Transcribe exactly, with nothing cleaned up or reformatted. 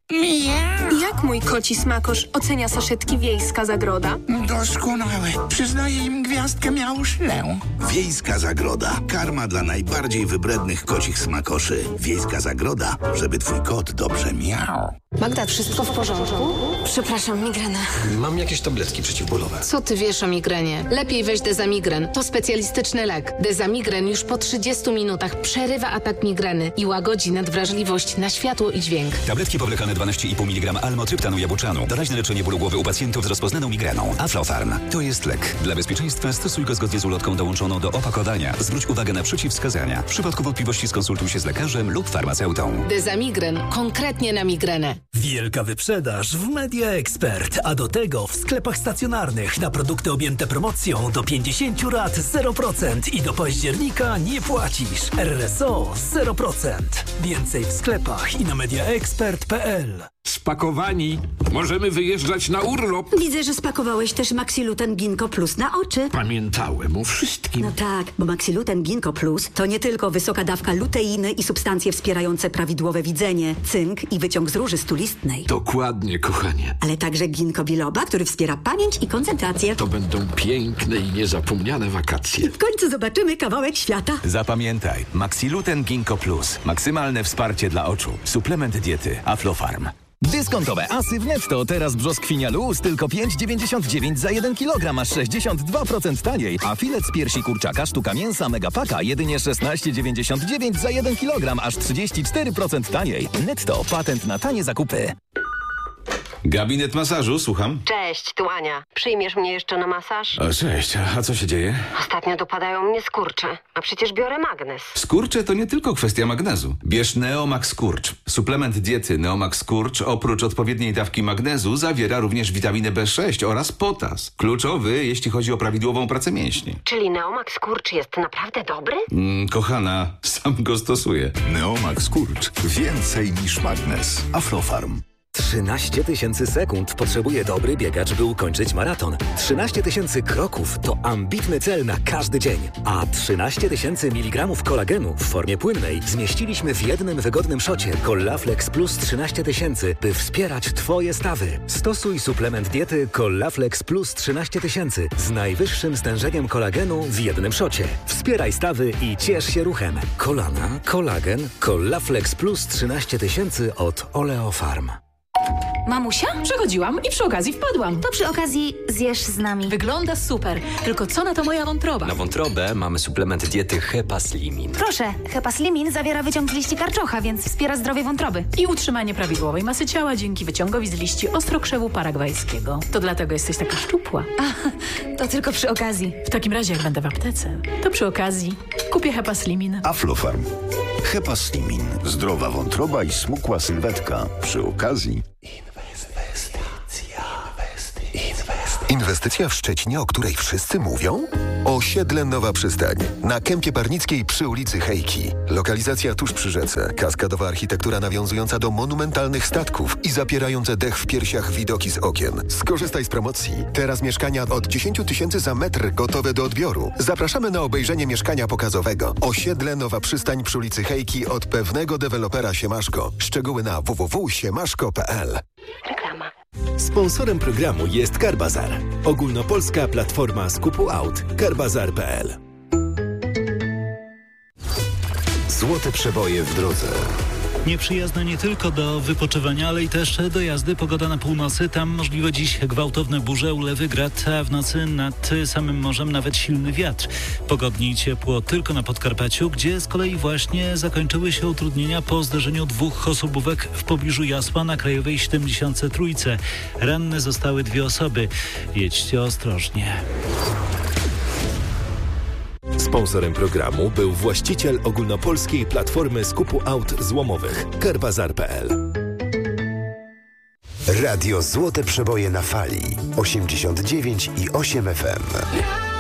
Miau. Jak mój koci smakosz ocenia saszetki Wiejska Zagroda? Doskonałe. Przyznaję im gwiazdkę miauszlę. Wiejska Zagroda. Karma dla najbardziej wybrednych kocich smakoszy. Wiejska Zagroda, żeby twój kot dobrze miał. Magda, wszystko w porządku? Przepraszam, migrena. Mam jakieś tabletki przeciwbólowe. Co ty wiesz o migrenie? Lepiej weź Dezamigren. To specjalistyczny lek. Dezamigren już po trzydziestu minutach przerywa atak migreny i łagodzi nadwrażliwość na światło i dźwięk. Tabletki powlekane dwanaście i pół miligrama almotryptanu jabłczanu. Doraźne leczenie bólu głowy u pacjentów z rozpoznaną migreną. Aflofarm. To jest lek. Dla bezpieczeństwa stosuj go zgodnie z ulotką dołączoną do opakowania. Zwróć uwagę na przeciwwskazania. W przypadku wątpliwości skonsultuj się z lekarzem lub farmaceutą. Dezamigren. Konkretnie na migrenę. Wielka wyprzedaż w Media Expert, a do tego w sklepach stacjonarnych na produkty objęte promocją do pięćdziesięciu rat zero procent i do października nie płacisz. R S O zero procent. Więcej w sklepach i na mediaexpert kropka p l. Spakowani. Możemy wyjeżdżać na urlop. Widzę, że spakowałeś też Maxiluten Ginkgo Plus na oczy. Pamiętałem o wszystkim. No tak, bo Maxiluten Ginkgo Plus to nie tylko wysoka dawka luteiny i substancje wspierające prawidłowe widzenie, cynk i wyciąg z róży stulistnej. Dokładnie, kochanie. Ale także ginkgo biloba, który wspiera pamięć i koncentrację. To będą piękne i niezapomniane wakacje. I w końcu zobaczymy kawałek świata. Zapamiętaj. Maxiluten Ginkgo Plus. Maksymalne wsparcie dla oczu. Suplement diety Aflofarm. Dyskontowe asy w Netto. Teraz brzoskwinia luz tylko pięć dziewięćdziesiąt dziewięć za jeden kilogram, aż sześćdziesiąt dwa procent taniej. A filet z piersi kurczaka sztuka mięsa Megapaka jedynie szesnaście dziewięćdziesiąt dziewięć za jeden kilogram, aż trzydzieści cztery procent taniej. Netto. Patent na tanie zakupy. Gabinet masażu, słucham. Cześć, tu Ania. Przyjmiesz mnie jeszcze na masaż? O, cześć, a co się dzieje? Ostatnio dopadają mnie skurcze, a przecież biorę magnes. Skurcze to nie tylko kwestia magnezu. Bierz Neomax Skurcz. Suplement diety Neomax Skurcz oprócz odpowiedniej dawki magnezu zawiera również witaminę B sześć oraz potas. Kluczowy, jeśli chodzi o prawidłową pracę mięśni. Czyli Neomax Skurcz jest naprawdę dobry? Mm, kochana, sam go stosuję. Neomax Skurcz. Więcej niż magnes. Aflofarm. trzynaście tysięcy sekund potrzebuje dobry biegacz, by ukończyć maraton. trzynaście tysięcy kroków to ambitny cel na każdy dzień. A trzynaście tysięcy miligramów kolagenu w formie płynnej zmieściliśmy w jednym wygodnym szocie Collaflex Plus trzynaście tysięcy, by wspierać Twoje stawy. Stosuj suplement diety Collaflex Plus trzynaście tysięcy z najwyższym stężeniem kolagenu w jednym szocie. Wspieraj stawy i ciesz się ruchem. Kolana, kolagen, Collaflex Plus trzynaście tysięcy od Oleofarm. Mamusia? Przechodziłam i przy okazji wpadłam. To przy okazji zjesz z nami. Wygląda super. Tylko co na to moja wątroba? Na wątrobę mamy suplement diety Hepaslimin. Proszę, Hepaslimin zawiera wyciąg z liści karczocha, więc wspiera zdrowie wątroby. I utrzymanie prawidłowej masy ciała dzięki wyciągowi z liści ostrokrzewu paragwajskiego. To dlatego jesteś taka szczupła. A, to tylko przy okazji. W takim razie, jak będę w aptece, to przy okazji kupię Hepaslimin. Aflofarm. Hepaslimin. Zdrowa wątroba i smukła sylwetka. Przy okazji... Inwestycja w Szczecinie, o której wszyscy mówią? Osiedle Nowa Przystań. Na Kępie Parnickiej przy ulicy Hejki. Lokalizacja tuż przy rzece. Kaskadowa architektura nawiązująca do monumentalnych statków i zapierające dech w piersiach widoki z okien. Skorzystaj z promocji. Teraz mieszkania od dziesięć tysięcy za metr gotowe do odbioru. Zapraszamy na obejrzenie mieszkania pokazowego. Osiedle Nowa Przystań przy ulicy Hejki od pewnego dewelopera Siemaszko. Szczegóły na w w w kropka siemaszko kropka p l. Reklama. Sponsorem programu jest Carbazar. Ogólnopolska platforma skupu aut. carbazar kropka p l. Złote przeboje w drodze. Nieprzyjazne nie tylko do wypoczywania, ale i też do jazdy. Pogoda na północy. Tam możliwe dziś gwałtowne burze, ulewy, grad, a w nocy nad samym morzem nawet silny wiatr. Pogodnie i ciepło tylko na Podkarpaciu, gdzie z kolei właśnie zakończyły się utrudnienia po zderzeniu dwóch osobówek w pobliżu Jasła na Krajowej siedemdziesiąt trzy. Ranne zostały dwie osoby. Jedźcie ostrożnie. Sponsorem programu był właściciel ogólnopolskiej platformy skupu aut złomowych carbazar kropka p l. Radio Złote Przeboje na fali osiemdziesiąt dziewięć i osiem F M.